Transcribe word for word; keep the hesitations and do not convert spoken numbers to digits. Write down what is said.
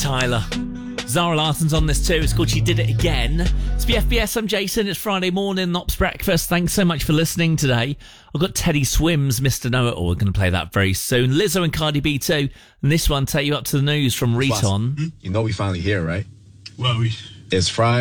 Tyler. Zara Larson's on this too. It's called She Did It Again. It's B F B S. I'm Jason. It's Friday morning, Ops Breakfast. Thanks so much for listening today. I've got Teddy Swims, Mister Know-It-All. We're going to play that very soon. Lizzo and Cardi B too. And this one, take you up to the news from Riton. You know we finally here, right? Well, we... It's Friday.